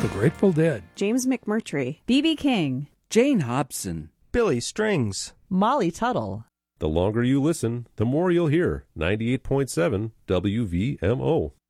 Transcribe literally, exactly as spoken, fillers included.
The Grateful Dead. James McMurtry. B B King. Jane Hobson. Billy Strings. Molly Tuttle. The longer you listen, the more you'll hear. ninety-eight point seven W V M O.